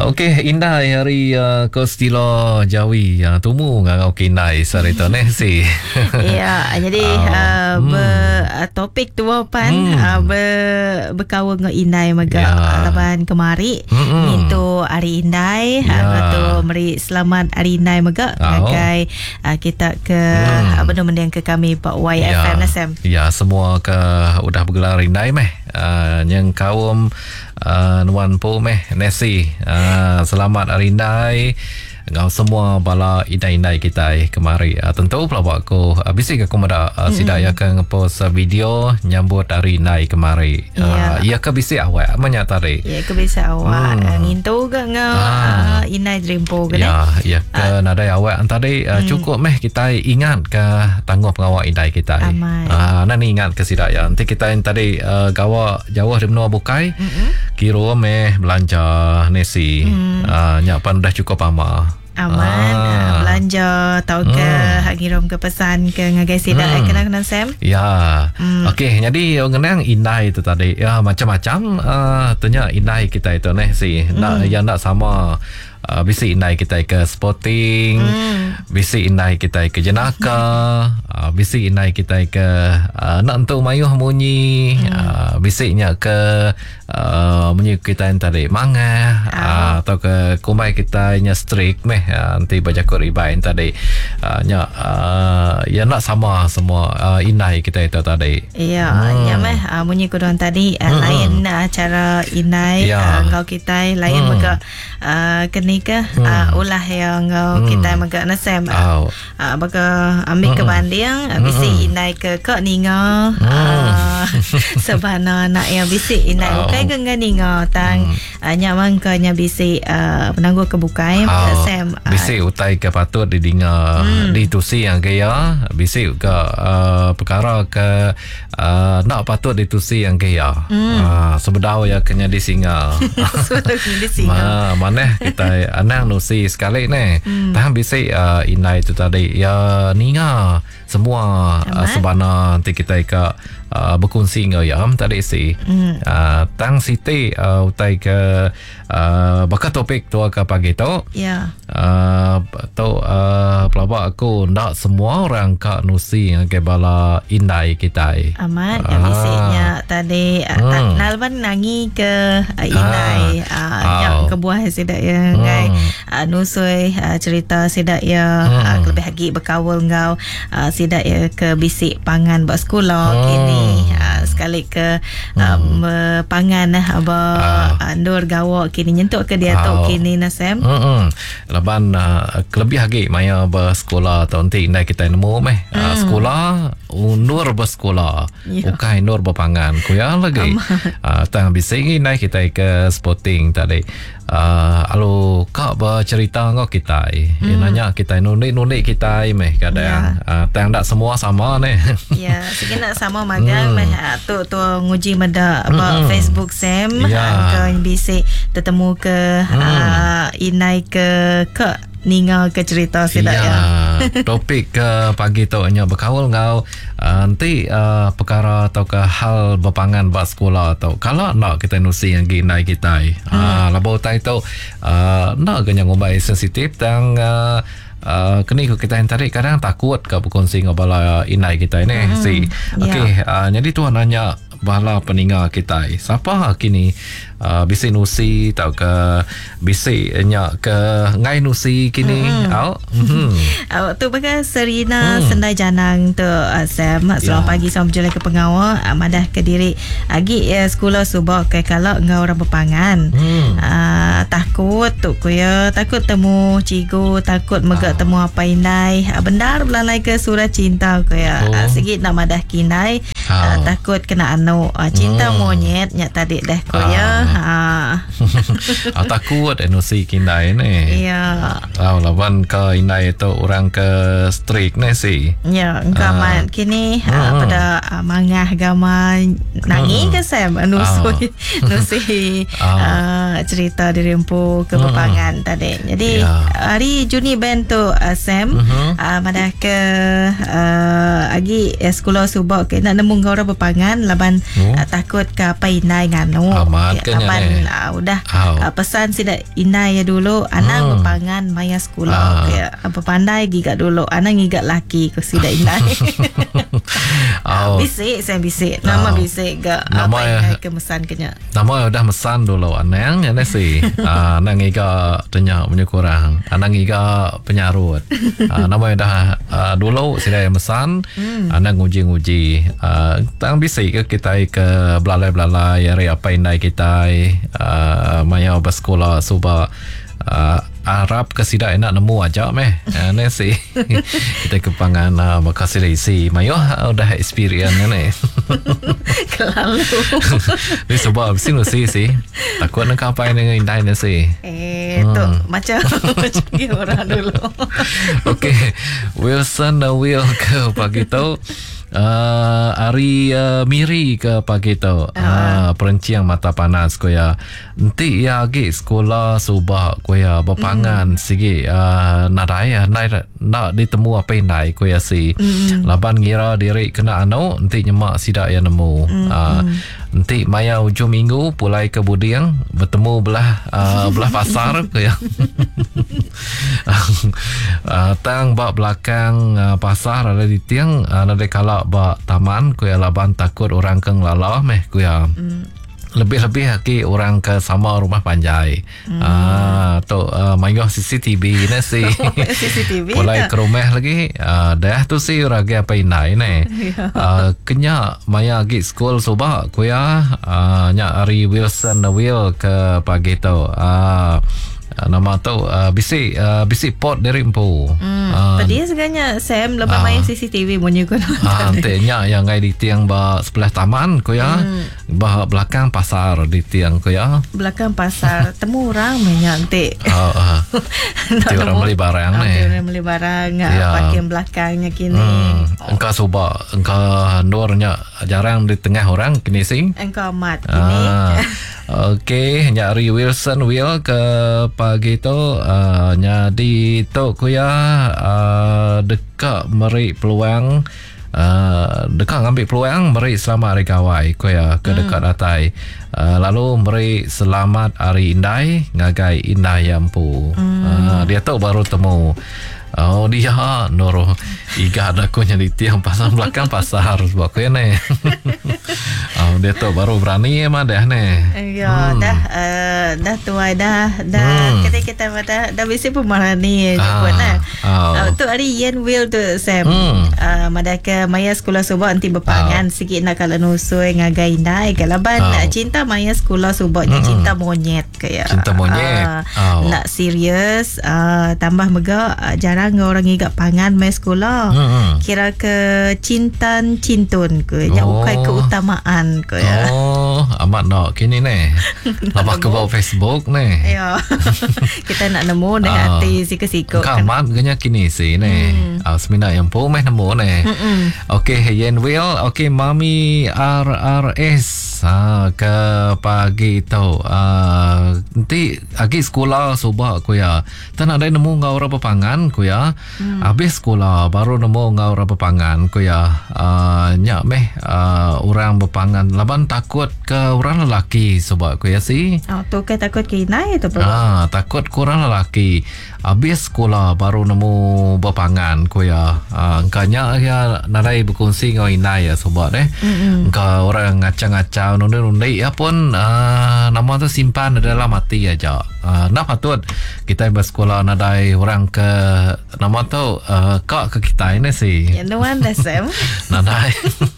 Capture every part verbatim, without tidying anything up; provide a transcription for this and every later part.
Okey, indai hari uh, Kostilo Jawi uh, tumu ngau kinai sarita ne si. Ya, jadi Oh, uh, hmm. ber, uh, topik tu pan Hmm. uh, ber, berkawan dengan indai maga Ya. laban kemari. Mm-mm. Itu hari indai, Ya. uh, tu meri selamat hari indai maga Oh. ngagai uh, kita ke Hmm. apa nama yang ke kami Pak Y F M Nasem. Ya, semua ke udah bergelar indai meh. Uh, yang kaum uh, nuan po meh Nesi. Uh, selamat hari indai. Ngau semua bala indai-indai kita eh, kemari. Uh, tentu pula buat aku uh, bisik aku mada uh, sidak ya ke ngepost uh, video nyambut hari indai kemari. Uh, Ya. ia ke bisik awak menyatari. Ya, kebiasa awak Hmm. hmm. ngintu ke ngau Ah. uh, indai dreampo ke Ya, ya ke nada awak tadi uh, Hmm. cukup meh kita ingat ke tangguh pengawal indai kita. Aman. Ah, nani ingat ke sidak ya. Nanti kita yang tadi uh, gawa jauh di benua bukai. Mm-mm. Kira meh belanja nesi. Hmm. Ah, nyak pan dah cukup ama. Aman Ah. ah. belanja tau ke Hmm. hak ngirim ke pesan ke ngagai sidak Hmm. hmm. kenal-kenal Sam. Ya, Hmm. okey. Jadi orang yang indai itu tadi, ya macam-macam. Uh, Tanya indai kita itu nih si, hmm. nak yang nak sama. Uh, bisi indai kita ke sporting, Hmm. bisi indai kita ke jenaka, uh, bisi indai kita ke uh, nak untuk mayuh munyi, hmm. uh, bisiknya ke uh, munyi kita yang tadi mangah, Oh. uh, atau ke kumai kita nya strik meh, uh, nanti baca ribain tadi, uh, nya uh, ya nak sama semua uh, indai kita itu tadi. Ya, Hmm. ya meh uh, bunyi kuduan tadi uh, Hmm. lain uh, cara inai Ya. uh, ngau kita lain Hmm. mega uh, keni ke Hmm. uh, ulah yang ngau Hmm. kita mega na Sam. Oh. Uh, baka ambil Hmm. ke banding uh, bisi Hmm. inai ke ke ninga Hmm. uh, sebana nak yang bisi inai Oh. bukai ke ninga tang uh, nyaman ke nya bisi uh, penangguh kebukai Oh, Sam. Uh, bisik utai ke patut didengar Hmm. ditusi yang kaya bisik ke uh, perkara ke uh, nak patut ditusi yang kaya Hmm. uh, sebedau ya kena disinga suara di sini. Ma, mana kita anang nusi sekali ni Hmm. tahan bisik uh, inai tu tadi ya ninga semua uh, Amat. sebana nanti kita ke uh, berkongsi ngayam tadi si Hmm. uh, tang siti uh, utai ke uh, bakal topik tu ke pagi tu Ya. Uh, tu uh, pelabak aku nak semua orang kak nusi yang ke bala indai kita. Amat Ah. yang bisiknya tadi uh, Hmm. tak nalban nangi ke uh, inai uh, Ah. yang kebuah sidak ya Hmm. ngai uh, nusui uh, cerita sidak ya Hmm. uh, lebih lagi berkawal ngau uh, sidak ya ke bisik pangan buat sekolah Hmm. kini uh, sekali ke uh, Hmm. pangan uh, aba Ah. uh, ndur gawak kini nyentuk ke dia Ah. tu kini Nasem. Hmm. Laban uh, kelebih lagi maya bersekolah atau nanti indai kita nemu meh uh, Hmm. sekolah undur bersekolah Ya. bukan nur berpangan kuya lagi uh, tang bisik indai kita ke sporting tadi uh, alu kak bercerita ngau kita hmm. ya, nanya kita nunik-nunik kita meh kadang Ya. uh, tang tak semua sama ni Ya, sikit nak sama magang Hmm. hmm. tu tu nguji mada apa Hmm. Facebook Sam Ya. ke bisik bertemu ke Hmm. uh, inai ke ke ninga ke cerita sidak ya. Topik ke pagi tu hanya berkawal ngau uh, nanti uh, perkara atau ke hal berpangan buat sekolah atau kalau nak kita nusi yang ginai kita hmm. uh, labau tai tu uh, nak kena ngobai sensitif dan uh, Uh, kini kita yang tarik kadang takut ke berkongsi dengan bala inai kita ini Hmm, si okey ya. uh, jadi tuan nanya bala peninga kita siapa kini uh, bisik nusi tau ke bisik nyak ke ngai nusi kini Hmm. au hmm. Uh, tu bagai Serina Hmm. Sendai Janang tu uh, Sam selamat Ya. pagi selamat berjalan ke pengawal uh, madah ke diri agi uh, sekolah subak ke kalau ngau orang berpangan Hmm. uh, takut tu kuya takut temu cigu takut megak Ah. temu apa indai uh, benar belalai ke surat cinta kuya Oh. uh, sikit nak madah kinai uh, Oh. takut kena anu uh, cinta Hmm. monyet nyak tadi dah kuya uh, Ah, takut nusi kinai ni ya au lawan ke inai itu orang ke strik ni si ya gaman kini uh, Hmm. pada uh, mangah gaman nangi Hmm. ke Sam nusui nusi Ah. uh, cerita di rempu ke Hmm. pepangan tadi jadi Ya. hari Juni band tu uh, Sam Mhm. uh, madah ke uh, agi uh, sekolah subak ke nak nemu ngau orang berpangan laban Oh. uh, takut ke apa inai nganu. Amat Ya, kan ya, laban ni? uh, udah Au. uh, pesan sida inai ya dulu anak Hmm. berpangan maya sekolah. Ah. Ya, apa pandai gigat dulu anak ngigat laki ke sida inai. Au. Bisik saya bisik. Nama Au. bisik ke Nama apa ya. inai ke mesan kenya. Nama udah mesan dulu anang ya si. Ah nang iga tanya punya kurang. Anang iga penyarut. Ah nama dah ah, dulu sida mesan. Hmm. Anang nguji-nguji. Ah tang bisik ke kita ke belalai-belalai hari apa indai kita ah maya bersekolah suba ah, Arab ke sida enak nemu aja meh. Ah ni si. Kita kepangan ah, makasih isi. Mayo ah, udah experience ni. Kelalu. Ni sebab sini sih sih. Takut nak apa dengan indai ni sih. Eh, tu Hmm. macam macam dia orang dulu. Okey, Wilson dan Will ke pagi tu. Uh, Ari uh, Miri ke pagi tu. Uh, perenciang mata panas ko ya. Nanti ya gi sekolah subah ko ya berpangan mm. sigi uh, narai nai nak ditemu apa indai ko ya si. Mm. Laban ngira diri kena anu nanti nyemak sidak ya nemu. Mm. Uh, nanti maya ujung minggu pulai ke Budiang bertemu belah uh, belah pasar ko ya. uh, tang bak belakang uh, pasar ada di tiang uh, ada kalau bak taman ku ya laban takut orang keng lalah meh ku ya. Mm. Lebih-lebih lagi orang ke sama rumah panjai. Hmm. Ah tu uh, mayo C C T V ni si. C C T V. Mulai ke rumah lagi. Uh, dah tu si ragi apa inai ni. uh, kenya maya lagi school soba ku ya. Uh, nya Ari Wilson the Will ke pagi tu. Uh, nama tu uh, bisi uh, bisi pot dari empu. Hmm. Uh, Tadi sebenarnya Sam lepas main C C T V bunyi kan. Ah, antenya yang ngai di tiang ba sebelah taman ko ya. Hmm. Ba belakang pasar di tiang ko ya. Belakang pasar temu orang banyak nanti. Oh, uh, nanti orang beli barang ni. Nanti orang beli barang Ya. parking belakangnya kini. Hmm. Oh. Engkau coba engkau nornya jarang di tengah orang kini sing. Engkau amat kini. Ah. Okey, nyari Wilson Will ke pagi tu uh, nyadi tu ku ya uh, dekat meri peluang uh, dekat ngambil peluang meri selamat hari kawai ku ya ke dekat hmm. atai uh, lalu meri selamat hari indai ngagai indah yampu. Hmm. Uh, dia tu baru temu. Oh dia noro iga ada ko nyari tiang pasar belakang pasar sebab ko ni. Oh dia tu baru berani emang dah ni. Ya, hmm. dah uh, dah tua dah dah hmm. kita kita dah dah bisi pemarani ah, buat nah. Oh. Uh, tu hari Yen Will tu Sam. Hmm. Uh, madaka maya sekolah subak nanti berpangan oh. sikit nak kalau nusui ngagai nai kalaban oh. cinta maya sekolah subaknya hmm. cinta monyet kaya. Cinta monyet. Uh, oh. Nak serius uh, tambah mega uh, jarang orang igak pangan maya sekolah. Hmm. Kira ke cintan cintun ke nya oh. ukai keutamaan ke ya. Oh, amat nak kini ni. Lama ke bawah Facebook ni. Ya. Kita nak nemu dengan uh, hati sikit-sikit kan. Amat ganya kini si ni. Hmm. Uh, semina yang pun meh nemu ni. Okey, Yen Will, okey Mami R R S ha, ke pagi tu. Uh, nanti lagi sekolah subak ku ya. Tak nak ada nemu ngau orang berpangan ku ya. Hmm. Habis sekolah baru nemu ngau orang berpangan ku ya. Uh, nyak meh uh, orang berpangan laban takut ke orang lelaki sebab ku ya si. Oh, tu ke takut ke inai tu pun. Ah, takut ke orang lelaki. Habis sekolah baru nemu berpangan ku ya. Ah, engkanya ya narai berkongsi ngau inai ya sebab deh. Mm-hmm. Engkau orang ngacang-ngacang nundi-nundi ya pun uh, nama tu simpan dalam hati aja. Uh, nah patut kita bersekolah nadai orang ke nama tu uh, kak ke kita ini sih. Ya nuan dah Sam. Nadai.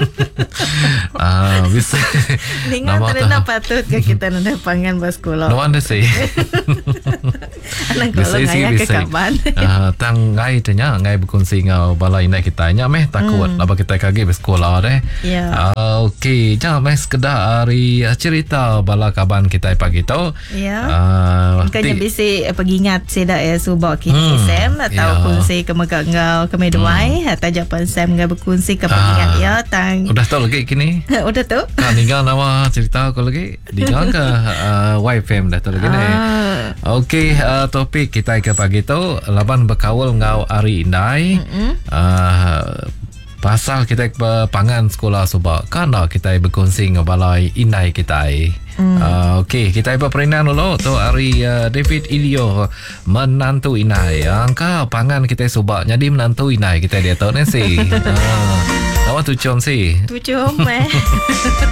uh, bisa. Dengan terena patut ke kita nadai pangan bersekolah. Nuan dah sih. Alang kalau ngaya ke kaban. Uh, tang ngai tanya ngai berkongsi ngau bala inai kita nya meh takut mm. laba kita kagi bersekolah deh. Ya. Uh, okey, jangan meh sekedar hari cerita bala kaban kita pagi tu. Ya. Uh, Kanya bisi pergi ingat seda ya subak kini hmm, Sam atau yeah. kongsi ke megak ngau ke meduai hmm. atau japan Sam ngau berkongsi ke pengingat uh, ya tang. Udah tahu lagi kini? Udah tu? Kan tinggal nama cerita aku lagi. Tinggal ke uh, Y F M dah tahu lagi ni. Uh. Okey, uh, topik kita ke pagi tu laban berkawal ngau Ari Indai. Mm-hmm. Uh, pasal kita pangan sekolah sebab kan kita berkongsi dengan balai inai kita. Hmm. Uh, Okey, kita iba perinan dulu tu hari uh, David Ilio menantu inai. Angka pangan kita sebab jadi menantu inai kita dia tahu ni sih. Ah, uh, awak tu com sih. Tu com eh.